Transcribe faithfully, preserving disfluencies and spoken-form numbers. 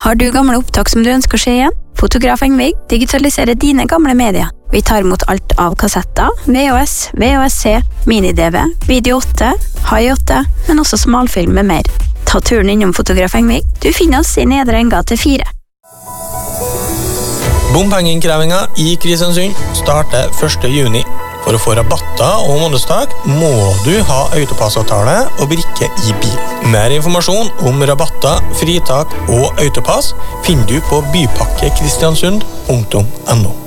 Har du gamle opptak som du ønsker å se igjen? Fotograf Engvig digitaliserer dine gamle medier. Vi tar imot alt av kassetter, V H S, V H S C, mini-D V, Video åtte, High åtte, men også smalfilm med mer. Ta turen innom Fotograf Engvig. Du finner oss i Nedre Engate fire. Bompengeinnkrevingen i Kristiansund starter første juni. For å få rabatter og månedstak må du ha autopassavtale og brikke i bil. Mer informasjon om rabatter, fritak og autopass finner du på bypakkekristiansund punktum no.